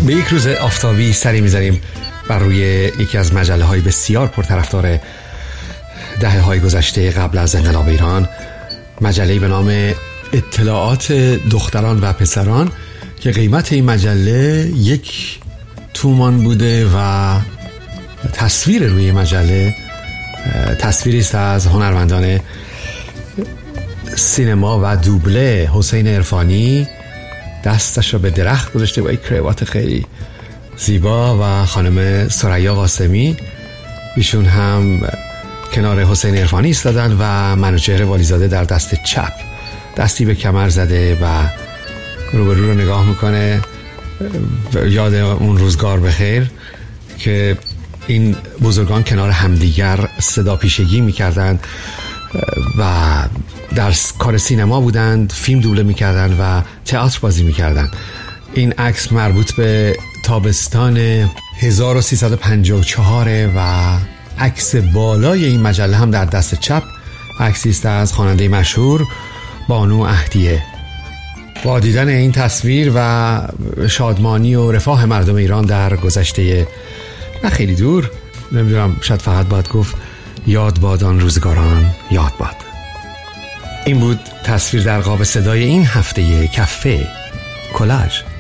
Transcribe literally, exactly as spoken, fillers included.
به یک روز آفتابی سری می‌زنیم بر روی یکی از مجله‌های بسیار پرطرفدار دهه‌های گذشته قبل از انقلاب ایران، مجله‌ای به نام اطلاعات دختران و پسران که قیمت این مجله یک تومان بوده و تصویر روی مجله تصویری است از هنرمندان سینما و دوبله. حسین عرفانی دستش رو به درخت گذاشته با یک کراوات خیلی زیبا و خانم ثریا قاسمی، ایشون هم کنار حسین عرفانی ایستادن و منوچهر والیزاده در دست چپ دستی به کمر زده و روبرو رو نگاه میکنه. یاد اون روزگار بخیر که این بزرگان کنار همدیگر صدا پیشگی میکردند و در کار سینما بودند، فیلم دوبله میکردند و تئاتر بازی میکردند. این عکس مربوط به تابستان هزار و سیصد و پنجاه و چهار و عکس بالای این مجله هم در دست چپ عکسی است از خواننده مشهور بانو اهدیه. با دیدن این تصویر و شادمانی و رفاه مردم ایران در گذشته نه خیلی دور، نمیدونم شاید فقط باید گفت یاد باد آن روزگاران، یاد باد. این بود تصویر در قاب صدای این هفته کافه کلاژ.